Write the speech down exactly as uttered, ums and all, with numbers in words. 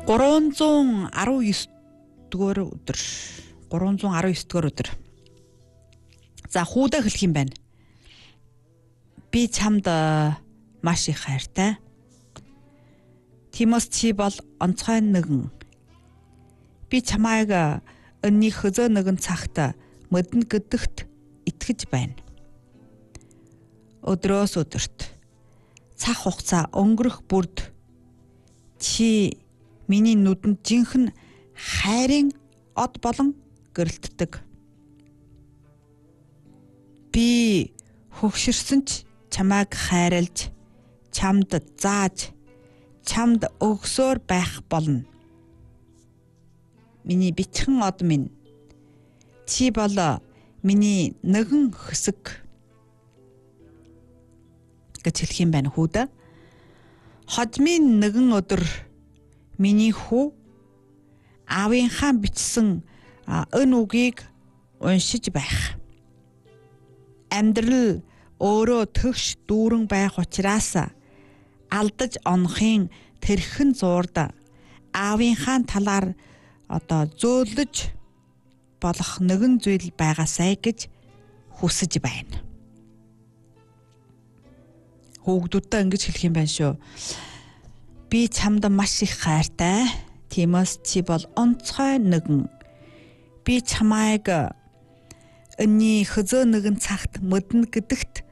гурван зуун арван девять дугаар өдөр. гурван зуун арван девять дугаар өдөр. За хүүдэ хэлэх юм байна. Би чамд маш их хайртай. Тимос чи бол онцгой нэгэн. Би чамайг өнний хөзөө нэгэн цагт модон гэдэгт итгэж байна. Өдрөөс өдөрт цаг хугацаа өнгөрөх бүрд чи миний нүдэнд жинхэнэ хайрын од болон гэрэлтдэг. Би хөгшөрсөн ч чамайг хайрлаж, чамд зааж, чамд өгсөөр байх болно. Миний бичхэн од минь. Чи бол миний нэгэн хэсэг гэж хэлэх юм байна хүүдэ. Хожмын нэгэн өдөр миний хүү аавынхаа бичсэн өн үгийг уншиж байх. Амьдрал өөрөө төгш дүүрэн байх учраас алдаж онохын тэрхэн зуурд аавынхаа талаар одоо зөөлөж болох нэгэн зүйл байгаасай гэж хүсэж байна. Хүүхдүүдтэй ингэж хэлэх юм байна шүү. Би чамд маш их хайртай. Тимос чи бол онцгой нэгэн. Би чамайг өнний хөзөө нэгэн цагт модон гэдэгт